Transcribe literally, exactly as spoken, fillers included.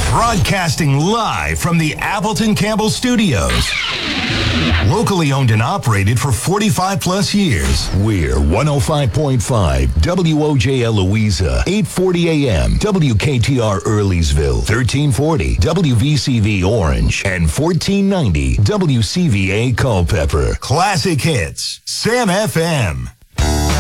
Broadcasting live from the Appleton Campbell Studios. Locally owned and operated for forty-five plus years. We're one oh five point five W O J L Louisa, eight forty A M W K T R Earlysville, thirteen forty W V C V Orange, and fourteen ninety W C V A Culpeper. Classic hits, Sam F M.